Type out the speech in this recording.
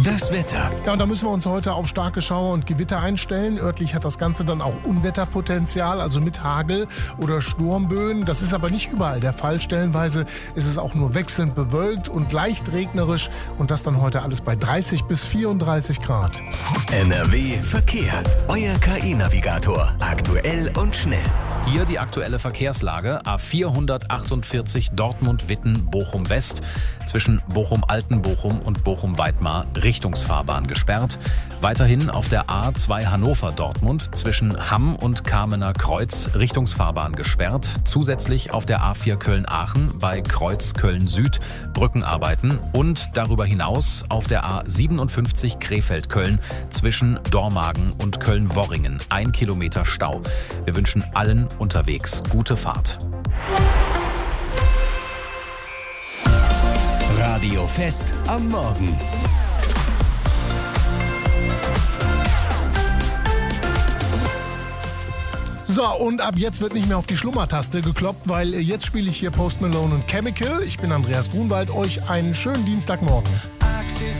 Das Wetter. Ja, und da müssen wir uns heute auf starke Schauer und Gewitter einstellen. Örtlich hat das Ganze dann auch Unwetterpotenzial, also mit Hagel oder Sturmböen. Das ist aber nicht überall der Fall. Stellenweise ist es auch nur wechselnd bewölkt und leicht regnerisch. Und das dann heute alles bei 30 bis 34 Grad. NRW Verkehr. Euer KI-Navigator. Aktuell und schnell. Hier die aktuelle Verkehrslage. A448 Dortmund-Witten-Bochum West. Zwischen Bochum-Altenbochum und Bochum-Weidmar Richtungsfahrbahn gesperrt. Weiterhin auf der A2 Hannover-Dortmund zwischen Hamm und Kamener Kreuz Richtungsfahrbahn gesperrt. Zusätzlich auf der A4 Köln-Aachen bei Kreuz Köln-Süd Brückenarbeiten. Und darüber hinaus auf der A57 Krefeld-Köln zwischen Dormagen und Köln-Worringen 1 Kilometer Stau. Wir wünschen allen unterwegs gute Fahrt. Radio Fest am Morgen. So, und ab jetzt wird nicht mehr auf die Schlummertaste gekloppt, weil jetzt spiele ich hier Post Malone und Chemical. Ich bin Andreas Grunwald. Euch einen schönen Dienstagmorgen.